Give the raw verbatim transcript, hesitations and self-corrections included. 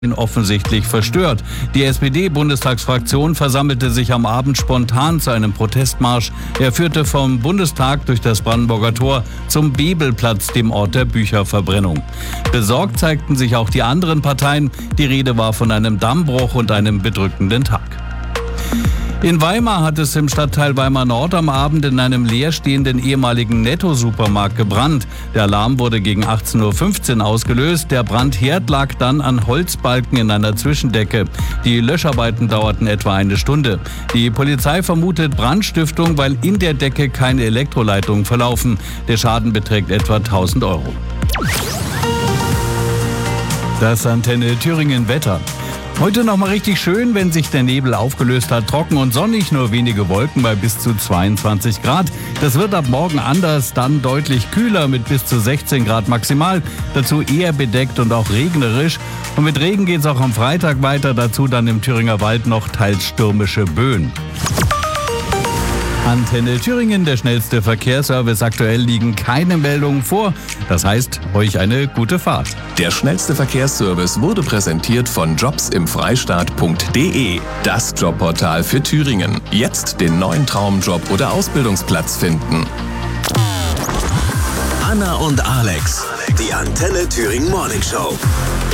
offensichtlich verstört. Die S P D-Bundestagsfraktion versammelte sich am Abend spontan zu einem Protestmarsch. Er führte vom Bundestag durch das Brandenburger Tor zum Bebelplatz, dem Ort der Bücherverbrennung. Besorgt zeigten sich auch die anderen Parteien. Die Rede war von einem Dammbruch und einem bedrückenden Tag. In Weimar hat es im Stadtteil Weimar Nord am Abend in einem leerstehenden ehemaligen Netto-Supermarkt gebrannt. Der Alarm wurde gegen achtzehn Uhr fünfzehn ausgelöst. Der Brandherd lag dann an Holzbalken in einer Zwischendecke. Die Löscharbeiten dauerten etwa eine Stunde. Die Polizei vermutet Brandstiftung, weil in der Decke keine Elektroleitungen verlaufen. Der Schaden beträgt etwa tausend Euro. Das Antenne Thüringen Wetter. Heute noch mal richtig schön, wenn sich der Nebel aufgelöst hat. Trocken und sonnig, nur wenige Wolken bei bis zu zweiundzwanzig Grad. Das wird ab morgen anders, dann deutlich kühler mit bis zu sechzehn Grad maximal. Dazu eher bedeckt und auch regnerisch. Und mit Regen geht es auch am Freitag weiter. Dazu dann im Thüringer Wald noch teils stürmische Böen. Antenne Thüringen, der schnellste Verkehrsservice. Aktuell liegen keine Meldungen vor. Das heißt, euch eine gute Fahrt. Der schnellste Verkehrsservice wurde präsentiert von jobs im freistaat punkt de. Das Jobportal für Thüringen. Jetzt den neuen Traumjob oder Ausbildungsplatz finden. Anna und Alex, die Antenne Thüringen Morning Show.